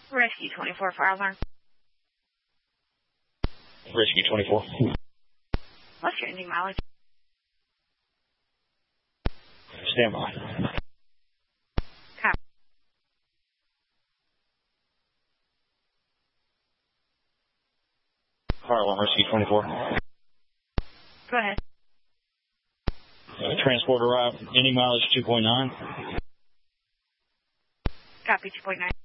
Rescue 24, fire alarm. Rescue 24. What's your ending mileage? Stand by. Copy. Fire alarm, Rescue 24. Go ahead. Transport arrived, ending mileage 2.9. Copy 2.9.